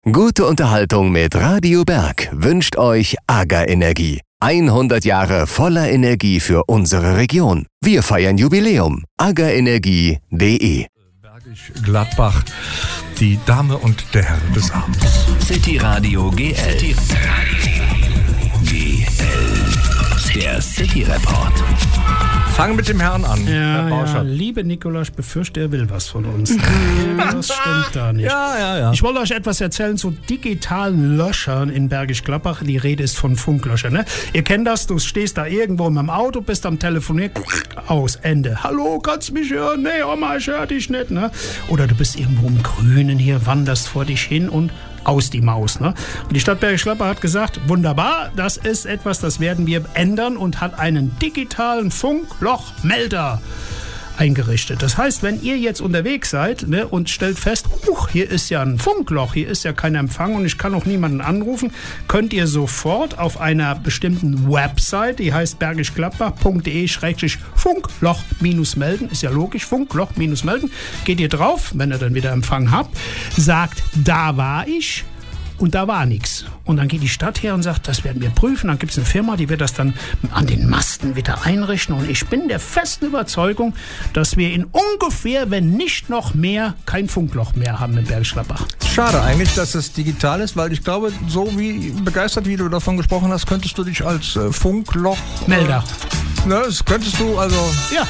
Gute Unterhaltung mit Radio Berg wünscht euch AGA Energie. 100 Jahre voller Energie für unsere Region. Wir feiern Jubiläum. agaenergie.de. Bergisch Gladbach, die Dame und der Herr des Abends. City Radio GL. Der City Report. Fangen mit dem Herrn an. Herr Ja, Bauschert. liebe Nikolaus, ich befürchte, er will was von uns. Das stimmt da nicht. Ja. Ich wollte euch etwas erzählen zu digitalen Löschern in Bergisch Gladbach. Die Rede ist von Funklöschern. Ne? Ihr kennt das, du stehst da irgendwo mit dem Auto, bist am Telefonieren, aus, Ende. Hallo, kannst du mich hören? Nee, Oma, ich höre dich nicht. Ne? Oder du bist irgendwo im Grünen hier, wanderst vor dich hin und aus die Maus. Ne? Und die Stadt Bergisch Gladbach hat gesagt, wunderbar, das ist etwas, das werden wir ändern und hat einen digitalen Funklochmelder eingerichtet. Das heißt, wenn ihr jetzt unterwegs seid, ne, und stellt fest, hier ist ja ein Funkloch, hier ist ja kein Empfang und ich kann auch niemanden anrufen, könnt ihr sofort auf einer bestimmten Website, die heißt bergischgladbach.de/Funkloch-melden, ist ja logisch, Funkloch-melden, geht ihr drauf, wenn ihr dann wieder Empfang habt, sagt, da war ich, und da war nichts. Und dann geht die Stadt her und sagt, das werden wir prüfen. Dann gibt es eine Firma, die wird das dann an den Masten wieder einrichten. Und ich bin der festen Überzeugung, dass wir in ungefähr, wenn nicht noch mehr, kein Funkloch mehr haben in Bergisch Gladbach. Schade eigentlich, dass es digital ist, weil ich glaube, so wie begeistert, wie du davon gesprochen hast, könntest du dich als Funkloch... Melder. Das könntest du also... Ja.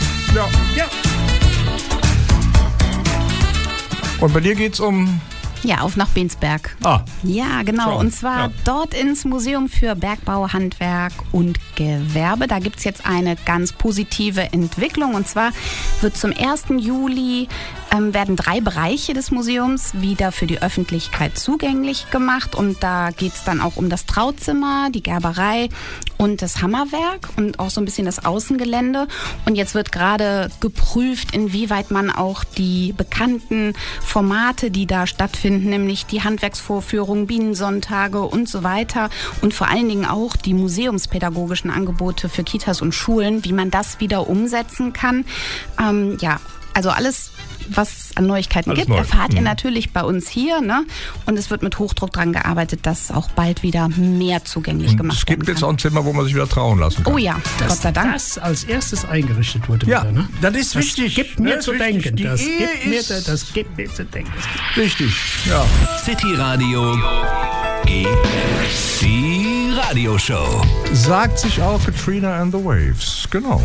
Und bei dir geht's um... Ja, auf nach Bensberg. Ja, genau. Schau. Und zwar Ja. dort ins Museum für Bergbau, Handwerk und Gewerbe. Da gibt es jetzt eine ganz positive Entwicklung. Und zwar wird zum 1. Juli werden 3 Bereiche des Museums wieder für die Öffentlichkeit zugänglich gemacht. Und da geht es dann auch um das Trauzimmer, die Gerberei und das Hammerwerk und auch so ein bisschen das Außengelände. Und jetzt wird gerade geprüft, inwieweit man auch die bekannten Formate, die da stattfinden, nämlich die Handwerksvorführungen, Bienensonntage und so weiter und vor allen Dingen auch die museumspädagogischen Angebote für Kitas und Schulen, wie man das wieder umsetzen kann. Also alles, was an Neuigkeiten Alles gibt, neu. erfahrt ihr natürlich bei uns hier. Ne? Und es wird mit Hochdruck dran gearbeitet, dass auch bald wieder mehr zugänglich Und gemacht es werden gibt jetzt kann. auch ein Zimmer, wo man sich wieder trauen lassen kann. Oh ja, Gott sei Dank. Das als erstes eingerichtet wurde. Ja, wieder, ne? das ist wichtig. Gibt mir Das zu ist wichtig. denken. Die Das Ehe gibt mir ist zu denken. Richtig, ja. City Radio GL. Die Radioshow. Sagt sich auch Katrina and the Waves. Genau.